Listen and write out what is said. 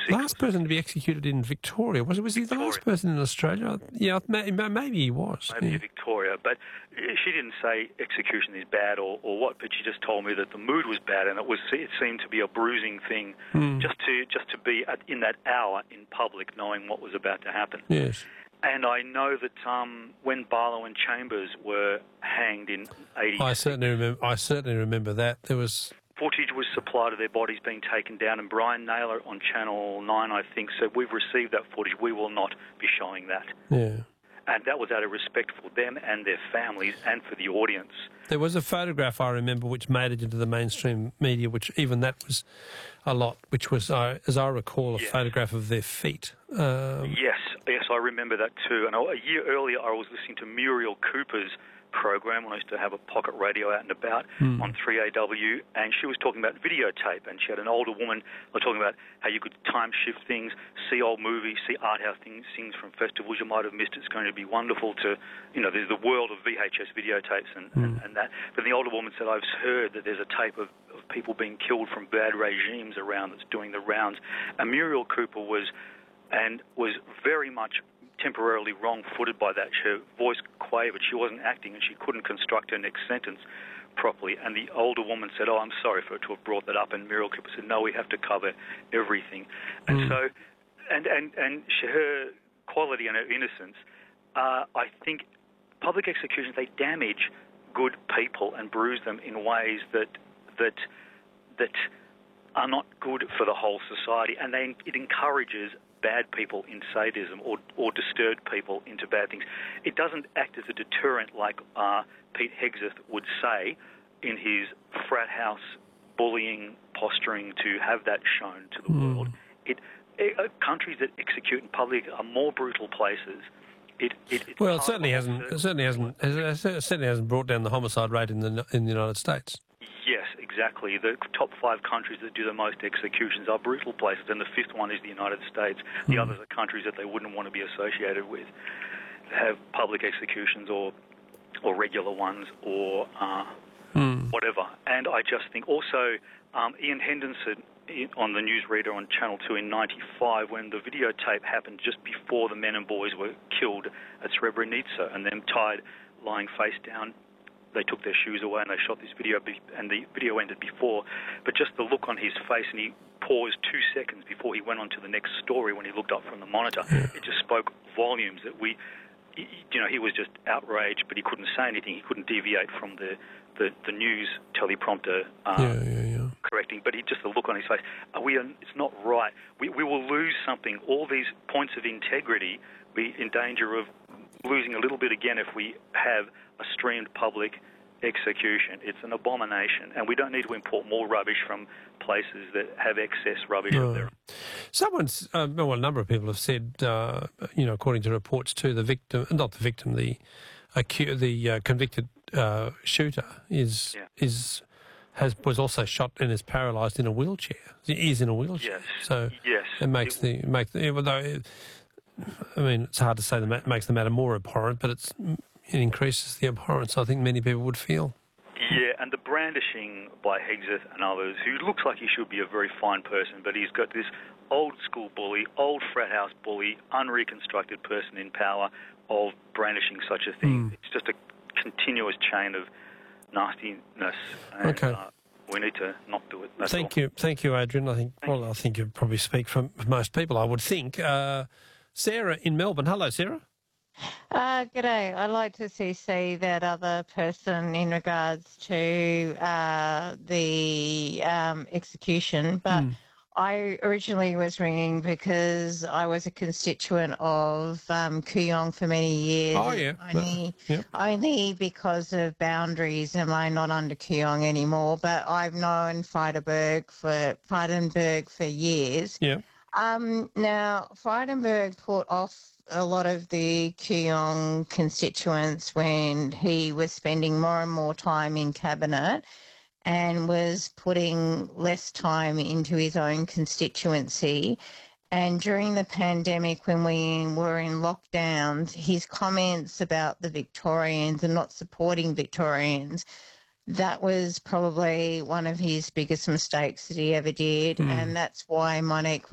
Last person to be executed in Victoria. Was he the last person in Australia? Yeah, maybe he was. Maybe Victoria, but she didn't say execution is bad or what, but she just told me that the mood was bad, and it seemed to be a bruising thing just to be in that hour in public, knowing what was about to happen. Yes. And I know that when Barlow and Chambers were hanged in 86... I certainly remember that. There was... Footage was supplied of their bodies being taken down, and Brian Naylor on Channel 9, I think, said, we've received that footage, we will not be showing that. Yeah. And that was out of respect for them and their families and for the audience. There was a photograph, I remember, which made it into the mainstream media, which even that was a lot, which was, as I recall, a photograph of their feet. Yes, I remember that too. And a year earlier, I was listening to Muriel Cooper's program when I used to have a pocket radio out and about on 3AW, and she was talking about videotape, and she had an older woman talking about how you could time shift things, see old movies, see art house things from festivals you might have missed. It's going to be wonderful to, there's the world of VHS videotapes and that. But the older woman said, I've heard that there's a tape of people being killed from bad regimes around that's doing the rounds. And Muriel Cooper was very much temporarily wrong-footed by that. Her voice quavered. She wasn't acting, and she couldn't construct her next sentence properly. And the older woman said, I'm sorry for her to have brought that up. And Muriel Cooper said, no, we have to cover everything. And so, and her quality and her innocence, I think public executions, they damage good people and bruise them in ways that are not good for the whole society, and it encourages bad people in sadism or disturbed people into bad things. It doesn't act as a deterrent like Pete Hegseth would say in his frat house bullying posturing to have that shown to the world. Countries that execute in public are more brutal places. It certainly hasn't brought down the homicide rate in the United States. Yes, exactly. The top 5 countries that do the most executions are brutal places, and the 5th one is the United States. The others are countries that they wouldn't want to be associated with, have public executions or regular ones or whatever. And I just think also Ian Henderson on the newsreader on Channel 2 in 95, when the videotape happened just before the men and boys were killed at Srebrenica and them tied, lying face down. They took their shoes away and they shot this video, and the video ended before. But just the look on his face, and he paused 2 seconds before he went on to the next story when he looked up from the monitor. It just spoke volumes that he was just outraged, but he couldn't say anything. He couldn't deviate from the news teleprompter correcting. But just the look on his face, it's not right. We will lose something. All these points of integrity, be in danger of losing a little bit again if we have a streamed public execution. It's an abomination, and we don't need to import more rubbish from places that have excess rubbish of their own. A number of people have said, according to reports too, the convicted shooter was also shot and is paralysed in a wheelchair. He is in a wheelchair. Yes. So it makes it's hard to say that it makes the matter more abhorrent, but it increases the abhorrence I think many people would feel. Yeah, and the brandishing by Hegseth and others, who looks like he should be a very fine person, but he's got this old school bully, old frat house bully, unreconstructed person in power of brandishing such a thing. It's just a continuous chain of nastiness. And, we need to not do it. Thank you, Adrian. I think you probably speak for most people, I would think. Sarah in Melbourne. Hello, Sarah. G'day. I'd like to see that other person in regards to the execution, but I originally was ringing because I was a constituent of Kooyong for many years. Oh, yeah. Only because of boundaries am I not under Kooyong anymore, but I've known Frydenberg for years. Yeah. Now, Frydenberg put off a lot of the Kooyong constituents when he was spending more and more time in cabinet and was putting less time into his own constituency. And during the pandemic, when we were in lockdowns, his comments about the Victorians and not supporting Victorians, that was probably one of his biggest mistakes that he ever did. And that's why Monique